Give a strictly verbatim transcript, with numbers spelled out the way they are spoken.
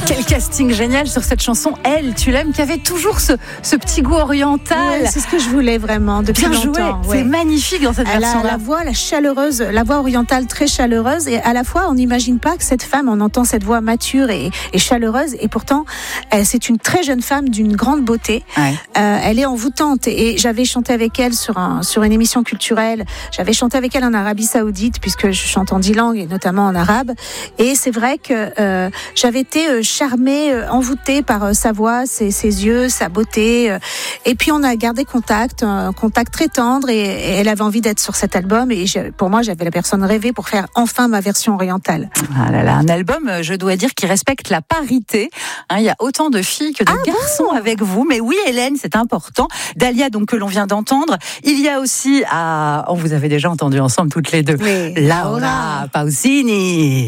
Quel casting génial sur cette chanson. Elle, tu l'aimes, qui avait toujours ce, ce petit goût oriental. Ouais, c'est ce que je voulais vraiment depuis Bien longtemps. joué, ouais. C'est magnifique dans cette Elle a version-là. la voix, la chaleureuse, la voix orientale très chaleureuse, et à la fois on n'imagine pas que cette femme, on entend cette voix mature et, et chaleureuse, et pourtant elle, c'est une très jeune femme d'une grande beauté. Ouais. Euh, elle est envoûtante, et j'avais chanté avec elle sur un sur une émission culturelle. J'avais chanté avec elle en Arabie Saoudite puisque je chante en dix langues et notamment en arabe. Et c'est vrai que euh, j'avais été euh, charmée, euh, envoûtée par euh, sa voix, ses, ses yeux, sa beauté. Euh, et puis on a gardé contact, un contact très tendre, et, et elle avait envie d'être sur cet album. Et je, pour moi, j'avais la personne rêvée pour faire enfin ma version orientale. Ah là là, un album, je dois dire, qui respecte la parité. Hein, il y a autant de filles que de Ah garçons bon avec vous. Mais oui, Hélène, c'est important. Dahlia, donc, que l'on vient d'entendre. Il y a aussi, ah, oh, vous avez déjà entendu ensemble toutes les deux, Oui. Laura Pausini.